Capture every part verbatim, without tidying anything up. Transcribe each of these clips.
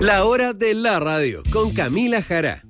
La hora de la radio con Camila Jara.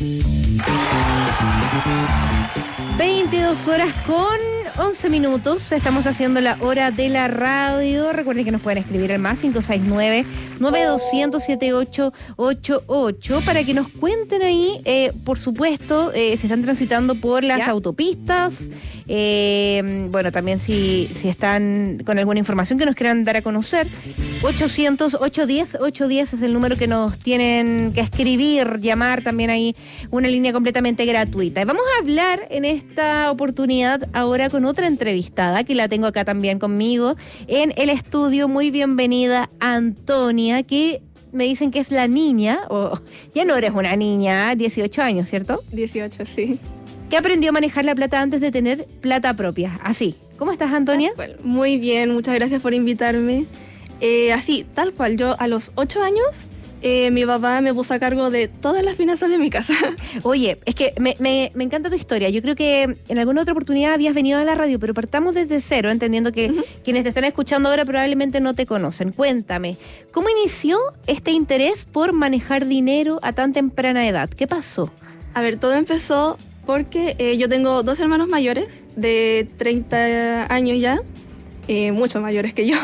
veintidós horas con once minutos. Estamos haciendo la hora de la radio. Recuerden que nos pueden escribir al más cinco seis nueve, nueve dos cero cero, siete ocho ocho ocho para que nos cuenten ahí, eh, por supuesto, eh, si están transitando por las ¿Ya? autopistas. Eh, bueno, también si, si están con alguna información que nos quieran dar a conocer. ochocientos, ochocientos diez, ochocientos diez es el número que nos tienen que escribir, llamar también ahí, una línea completamente gratuita. Y vamos a hablar en esta oportunidad ahora con otra entrevistada que la tengo acá también conmigo en el estudio. Muy bienvenida, Antonia, que me dicen que es la niña, o ya no eres una niña, dieciocho años, ¿cierto? dieciocho, sí. Que aprendió a manejar la plata antes de tener plata propia. Así. ¿Cómo estás, Antonia? Bueno, muy bien, muchas gracias por invitarme. Eh, así, tal cual, yo a los ocho años, eh, mi papá me puso a cargo de todas las finanzas de mi casa. Oye, es que me, me, me encanta tu historia. Yo creo que en alguna otra oportunidad habías venido a la radio, pero partamos desde cero, entendiendo que uh-huh. quienes te están escuchando ahora probablemente no te conocen. Cuéntame, ¿cómo inició este interés por manejar dinero a tan temprana edad? ¿Qué pasó? A ver, todo empezó porque eh, yo tengo dos hermanos mayores de treinta años ya, eh, mucho mayores que yo.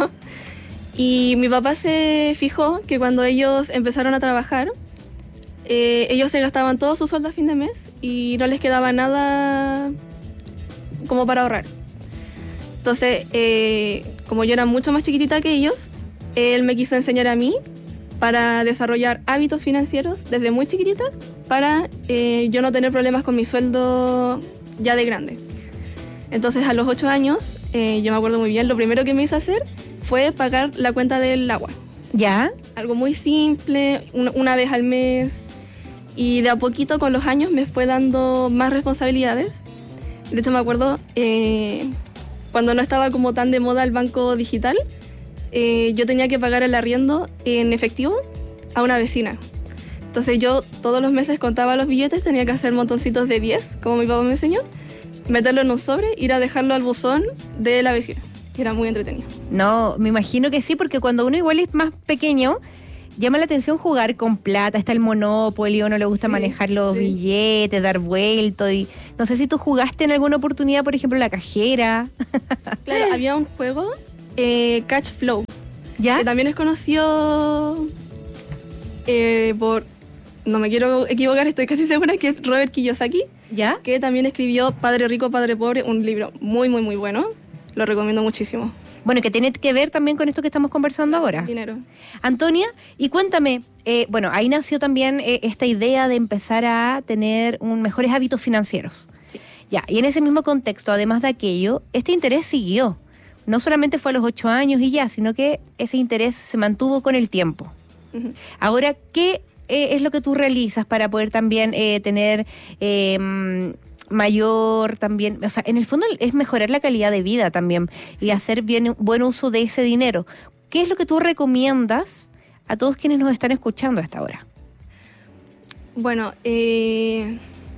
Y mi papá se fijó que cuando ellos empezaron a trabajar, eh, ellos se gastaban todo su sueldo a fin de mes y no les quedaba nada como para ahorrar. Entonces, eh, como yo era mucho más chiquitita que ellos, él me quiso enseñar a mí para desarrollar hábitos financieros desde muy chiquitita para eh, yo no tener problemas con mi sueldo ya de grande. Entonces, a los ocho años, eh, yo me acuerdo muy bien, lo primero que me hice hacer fue pagar la cuenta del agua. ¿Ya? Algo muy simple, una, una vez al mes. Y de a poquito con los años me fue dando más responsabilidades. De hecho me acuerdo, eh, cuando no estaba como tan de moda el banco digital, eh, yo tenía que pagar el arriendo en efectivo a una vecina. Entonces yo todos los meses contaba los billetes, tenía que hacer montoncitos de diez, como mi papá me enseñó, meterlo en un sobre, ir a dejarlo al buzón de la vecina. Era muy entretenido. No, me imagino que sí, porque cuando uno igual es más pequeño, llama la atención jugar con plata. Está el Monopoly, uno le gusta sí, manejar los sí. billetes, dar vueltos. Y no sé si tú jugaste en alguna oportunidad, por ejemplo, la cajera. Claro, había un juego, eh, Cash Flow, ¿ya? Que también es conocido eh, por, no me quiero equivocar, estoy casi segura que es Robert Kiyosaki, ¿ya? Que también escribió Padre Rico, Padre Pobre, un libro muy, muy, muy bueno. Lo recomiendo muchísimo. Bueno, que tiene que ver también con esto que estamos conversando ahora. Dinero. Antonia, y cuéntame, eh, bueno, ahí nació también eh, esta idea de empezar a tener un, mejores hábitos financieros. Sí. Ya, y en ese mismo contexto, además de aquello, este interés siguió. No solamente fue a los ocho años y ya, sino que ese interés se mantuvo con el tiempo. Uh-huh. Ahora, ¿qué eh, es lo que tú realizas para poder también eh, tener... Eh, mayor también, o sea, en el fondo es mejorar la calidad de vida también sí. y hacer bien buen uso de ese dinero? ¿Qué es lo que tú recomiendas a todos quienes nos están escuchando a esta hora? Bueno, eh,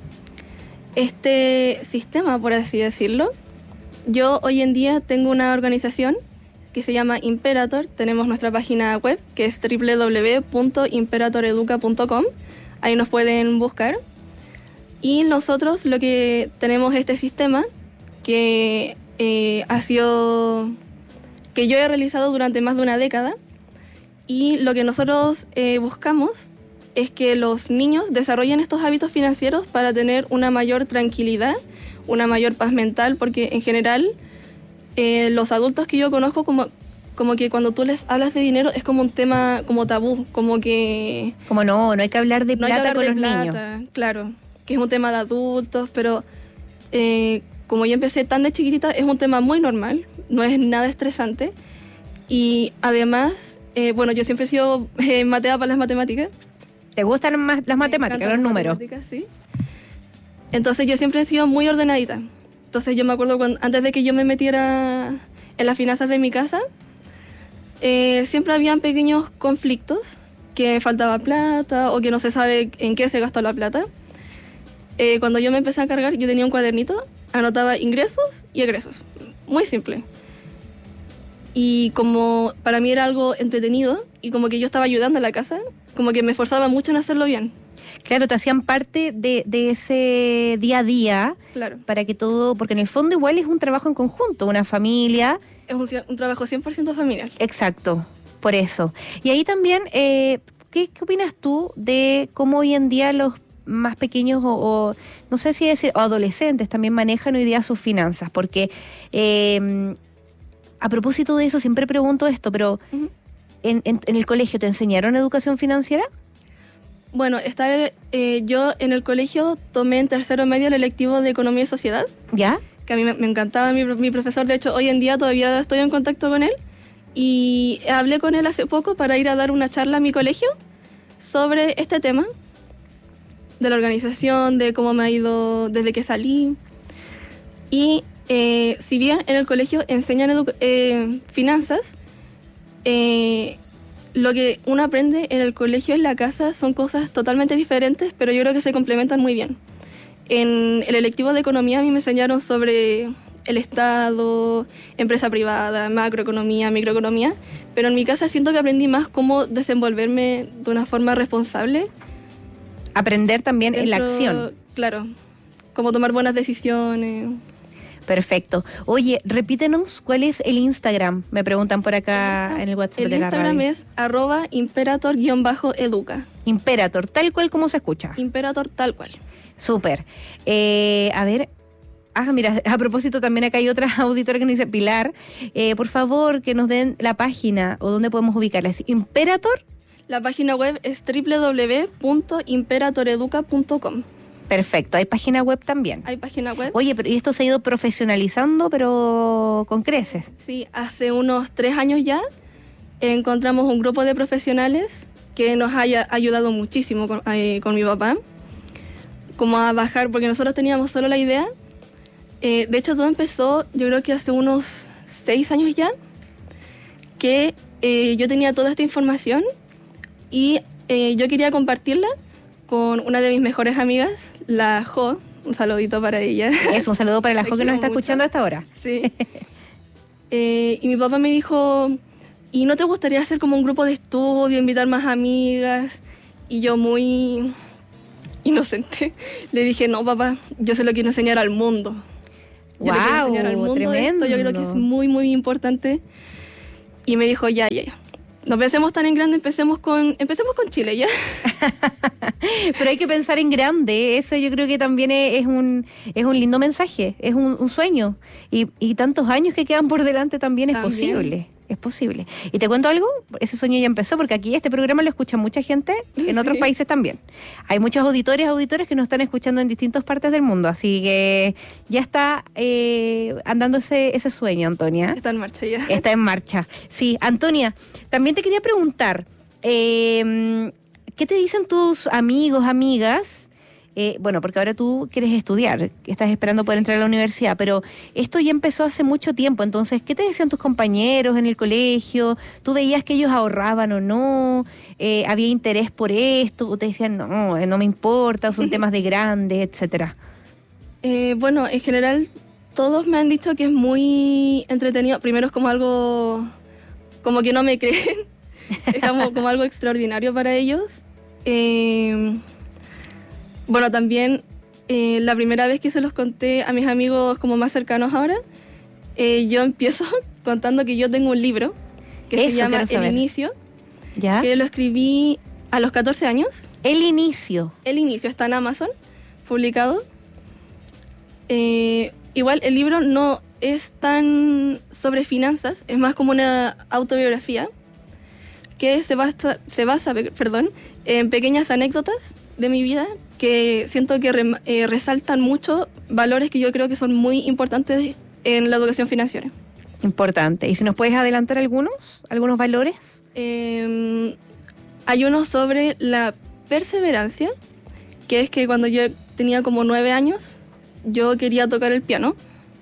este sistema, por así decirlo, yo hoy en día tengo una organización que se llama Imperator. Tenemos nuestra página web que es doble u doble u doble u punto imperator educa punto com. Ahí nos pueden buscar. Y nosotros lo que tenemos este sistema que eh, ha sido, que yo he realizado durante más de una década, y lo que nosotros eh, buscamos es que los niños desarrollen estos hábitos financieros para tener una mayor tranquilidad, una mayor paz mental, porque en general eh, los adultos que yo conozco como, como que cuando tú les hablas de dinero es como un tema como tabú, como que... Como no, no hay que hablar de plata no hay que hablar con de los plata, niños. Claro. Que es un tema de adultos, pero eh, como yo empecé tan de chiquitita, es un tema muy normal, no es nada estresante. Y además, eh, bueno, yo siempre he sido eh, matea para las matemáticas. ¿Te gustan más las matemáticas, los las números? Matemáticas, sí. Entonces yo siempre he sido muy ordenadita. Entonces yo me acuerdo cuando, antes de que yo me metiera en las finanzas de mi casa, eh, siempre habían pequeños conflictos, que faltaba plata o que no se sabe en qué se gastó la plata. Eh, cuando yo me empecé a cargar, yo tenía un cuadernito, anotaba ingresos y egresos. Muy simple. Y como para mí era algo entretenido, y como que yo estaba ayudando en la casa, como que me esforzaba mucho en hacerlo bien. Claro, te hacían parte de, de ese día a día. Claro. Para que todo, porque en el fondo igual es un trabajo en conjunto, una familia. Es un, un trabajo cien por ciento familiar. Exacto, por eso. Y ahí también, eh, ¿qué, ¿qué opinas tú de cómo hoy en día los más pequeños o, o no sé si decir, o adolescentes también manejan hoy día sus finanzas? Porque eh, a propósito de eso, siempre pregunto esto, pero uh-huh. ¿en, en, en el colegio te enseñaron educación financiera? Bueno, está, eh, yo en el colegio tomé en tercero medio el electivo de Economía y Sociedad. ¿Ya? Que a mí me, me encantaba mi, mi profesor. De hecho, hoy en día todavía estoy en contacto con él. Y hablé con él hace poco para ir a dar una charla a mi colegio sobre este tema de la organización, de cómo me ha ido desde que salí. Y eh, si bien en el colegio enseñan edu- eh, finanzas, eh, lo que uno aprende en el colegio y en la casa son cosas totalmente diferentes, pero yo creo que se complementan muy bien. En el electivo de economía a mí me enseñaron sobre el Estado, empresa privada, macroeconomía, microeconomía, pero en mi casa siento que aprendí más cómo desenvolverme de una forma responsable. Aprender también dentro, en la acción. Claro, cómo tomar buenas decisiones. Perfecto. Oye, repítenos cuál es el Instagram, me preguntan por acá en el WhatsApp el de la radio. El Instagram es arroba imperator-educa. Imperator, tal cual como se escucha. Imperator tal cual. Súper. Eh, a ver, ah, mira, a propósito también acá hay otra auditora que nos dice, Pilar, eh, por favor que nos den la página o dónde podemos ubicarla. ¿Es Imperator? La página web es doble u doble u doble u punto imperatoreduca punto com. Perfecto, hay página web también. Hay página web. Oye, pero y esto se ha ido profesionalizando, pero con creces. Sí, hace unos tres años ya encontramos un grupo de profesionales que nos haya ayudado muchísimo con, eh, con mi papá, como a bajar, porque nosotros teníamos solo la idea. Eh, de hecho, todo empezó, yo creo que hace unos seis años ya, que eh, yo tenía toda esta información y eh, yo quería compartirla con una de mis mejores amigas, la Jo. Un saludito para ella. Es un saludo para la Jo que nos está mucho. escuchando a esta hora. Sí. eh, y mi papá me dijo, ¿y no te gustaría hacer como un grupo de estudio, invitar más amigas? Y yo muy inocente le dije, no papá, yo se lo quiero enseñar al mundo. Yo wow, le quiero enseñar al mundo tremendo. Esto, yo creo que es muy, muy importante. Y me dijo, ya, ya, ya. No pensemos tan en grande, empecemos con, empecemos con Chile, ¿ya? Pero hay que pensar en grande, eso yo creo que también es un, es un lindo mensaje, es un, un sueño. Y, y tantos años que quedan por delante también es también. posible. Es posible. Y te cuento algo, ese sueño ya empezó porque aquí este programa lo escucha mucha gente, en otros sí. países también. Hay muchos auditores, auditores que nos están escuchando en distintas partes del mundo, así que ya está eh, andando ese, ese sueño, Antonia. Está en marcha ya. Está en marcha. Sí, Antonia, también te quería preguntar, eh, ¿qué te dicen tus amigos, amigas? Eh, bueno, porque ahora tú quieres estudiar, estás esperando poder entrar a la universidad, pero esto ya empezó hace mucho tiempo, entonces, ¿qué te decían tus compañeros en el colegio? ¿Tú veías que ellos ahorraban o no? Eh, ¿Había interés por esto? ¿O te decían, no, no me importa, son temas de grandes, etcétera? Eh, bueno, en general, todos me han dicho que es muy entretenido. Primero es como algo, como que no me creen, es como, como algo extraordinario para ellos. Eh... Bueno, también eh, la primera vez que se los conté a mis amigos como más cercanos ahora, eh, yo empiezo contando que yo tengo un libro que Eso se llama El Inicio, ¿ya? Que lo escribí a los catorce años. El Inicio. El Inicio está en Amazon, publicado. Eh, igual el libro no es tan sobre finanzas, es más como una autobiografía que se basa, se basa perdón, en pequeñas anécdotas de mi vida que siento que re, eh, resaltan mucho valores que yo creo que son muy importantes en la educación financiera. Importante. ¿Y si nos puedes adelantar algunos, algunos valores? Eh, hay uno sobre la perseverancia, que es que cuando yo tenía como nueve años, yo quería tocar el piano.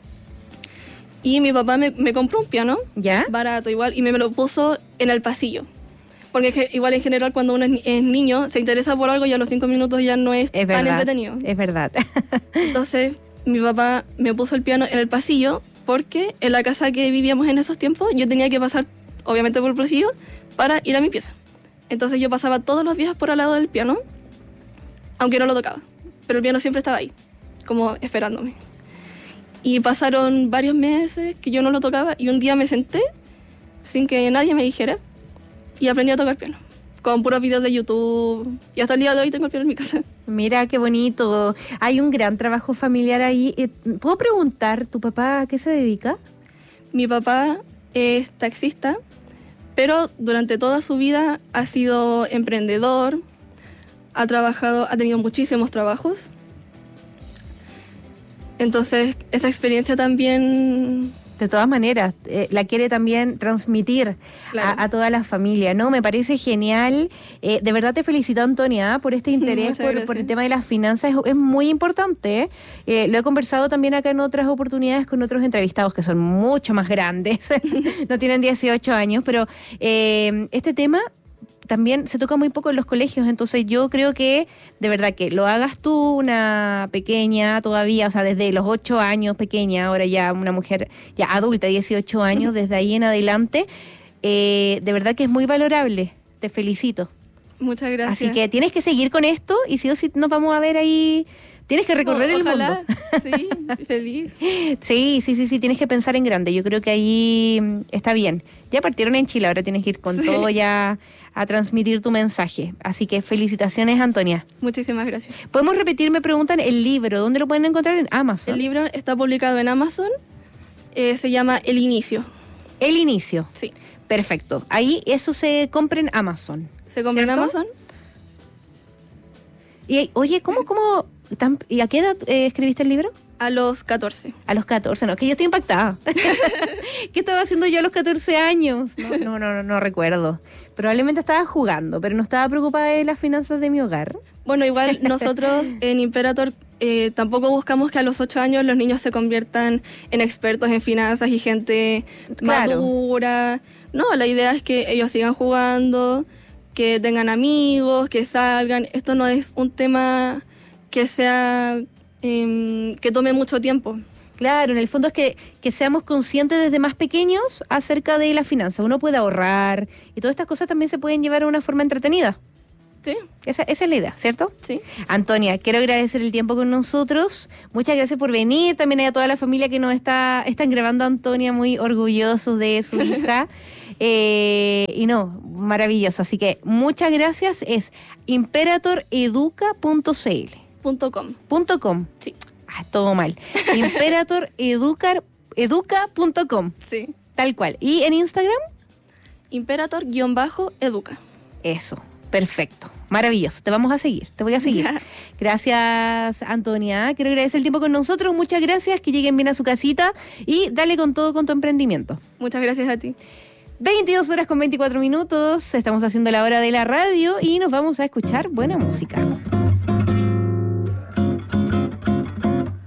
Y mi papá me, me compró un piano, ¿ya? Barato igual, y me, me lo puso en el pasillo. Porque igual en general cuando uno es, es niño, se interesa por algo y a los cinco minutos ya no es, es tan verdad, entretenido. Es verdad. Entonces mi papá me puso el piano en el pasillo porque en la casa que vivíamos en esos tiempos yo tenía que pasar obviamente por el bolsillo, para ir a mi pieza. Entonces yo pasaba todos los días por al lado del piano, aunque no lo tocaba, pero el piano siempre estaba ahí, como esperándome. Y pasaron varios meses que yo no lo tocaba y un día me senté sin que nadie me dijera y aprendí a tocar piano, con puros videos de YouTube, y hasta el día de hoy tengo el piano en mi casa. Mira, qué bonito. Hay un gran trabajo familiar ahí. Eh, ¿Puedo preguntar, tu papá a qué se dedica? Mi papá es taxista, pero durante toda su vida ha sido emprendedor, ha trabajado, ha tenido muchísimos trabajos. Entonces, esa experiencia también... De todas maneras, eh, la quiere también transmitir Claro. a, a toda la familia, ¿no? Me parece genial. Eh, de verdad te felicito, Antonia, por este interés Muchas por, gracias. por el tema de las finanzas. Es, es muy importante. ¿eh? Eh, lo he conversado también acá en otras oportunidades con otros entrevistados que son mucho más grandes, no tienen dieciocho años, pero eh, este tema también se toca muy poco en los colegios, entonces yo creo que de verdad que lo hagas tú, una pequeña todavía, o sea, desde los ocho años, pequeña, ahora ya una mujer ya adulta, dieciocho años, desde ahí en adelante, eh, de verdad que es muy valorable, te felicito. Muchas gracias. Así que tienes que seguir con esto y sí o sí nos vamos a ver ahí, tienes que recorrer el Ojalá, mundo. sí, feliz. Sí, sí, sí, sí, tienes que pensar en grande. Yo creo que ahí mm, está bien. Ya partieron en Chile, ahora tienes que ir con Sí. todo ya a transmitir tu mensaje. Así que felicitaciones, Antonia. Muchísimas gracias. Podemos repetir, me preguntan, el libro, ¿dónde lo pueden encontrar? En Amazon. El libro está publicado en Amazon, eh, se llama El Inicio. El inicio. Sí, Perfecto. Ahí eso se compra en Amazon. se compra en ¿Cierto? Amazon. Y oye, ¿cómo, cómo, tan- y a qué edad eh, escribiste el libro? A los catorce. A los catorce, no, es que yo estoy impactada. ¿Qué estaba haciendo yo a los catorce años? No, no, no, no, no recuerdo. Probablemente estaba jugando, pero no estaba preocupada de las finanzas de mi hogar. Bueno, igual nosotros en Imperator eh, tampoco buscamos que a los ocho años los niños se conviertan en expertos en finanzas y gente Claro. madura. No, la idea es que ellos sigan jugando, que tengan amigos, que salgan. Esto no es un tema que sea em, que tome mucho tiempo. Claro, en el fondo es que, que seamos conscientes desde más pequeños acerca de las finanzas. Uno puede ahorrar y todas estas cosas también se pueden llevar de una forma entretenida. Sí, Esa, esa es la idea, ¿cierto? sí. Antonia, quiero agradecer el tiempo con nosotros. Muchas gracias por venir. También a toda la familia que nos está están grabando a Antonia, muy orgullosos de su hija. Eh, y no, maravilloso. Así que muchas gracias. Es imperator educa punto c l. Punto com. Punto com. Sí, Ah, todo mal. imperator educa punto com. sí. Tal cual. ¿Y en Instagram? Imperator-educa. Eso. Perfecto, maravilloso, te vamos a seguir, te voy a seguir. Ya. Gracias, Antonia, quiero agradecer el tiempo con nosotros, muchas gracias, que lleguen bien a su casita y dale con todo con tu emprendimiento. Muchas gracias a ti. veintidós horas con veinticuatro minutos, estamos haciendo la hora de la radio y nos vamos a escuchar buena música.